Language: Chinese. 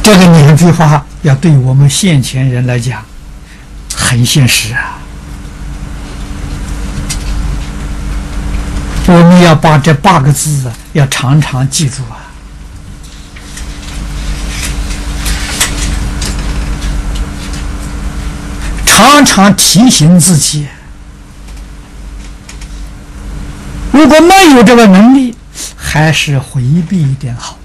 这个两句话要对我们现前人来讲很现实啊！我们要把这8个字要常常记住啊！常常提醒自己，如果没有这个能力，还是回避一点好。